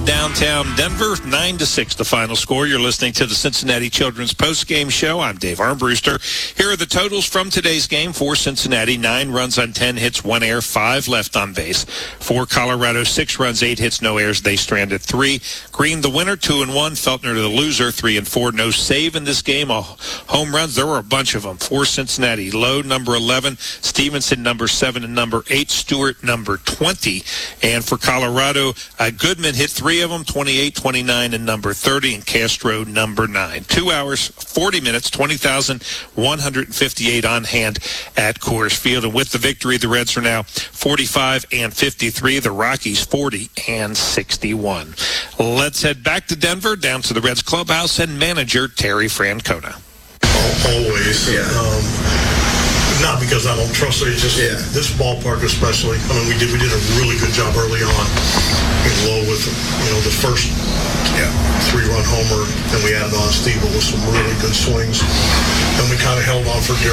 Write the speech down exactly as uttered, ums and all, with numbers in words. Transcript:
downtown Denver. nine to six, the final score. You're listening to the Cincinnati Children's Post-Game Show. I'm Dave Armbruster. Here are the totals from today's game. For Cincinnati, nine runs on ten hits, one error, five left on base. For Colorado, six runs, eight hits, no errors. They stranded three. Green, the winner, two and one. Feltner, the loser, three and four. No save in this game. Home runs, there were a bunch of them. For Cincinnati, Lowe, number eleven. Stevenson, number seven, and number eight. Stewart, number twenty. And for Colorado, uh, Goodman hit three of them, twenty-eight, twenty-nine, and number thirty, and Castro, number nine. Two hours, forty minutes, twenty thousand one hundred fifty-eight on hand at Coors Field. And with the victory, the Reds are now forty-five and fifty-three, the Rockies forty and sixty-one. Let's head back to Denver, down to the Reds clubhouse, and manager Terry Francona. Always. Yeah. Um, Not because I don't trust it. It's just yeah. This ballpark, especially. I mean, we did we did a really good job early on. In Low with you know the first yeah, three-run homer, then we added on Steve with some really good swings. Then we kind of held on for.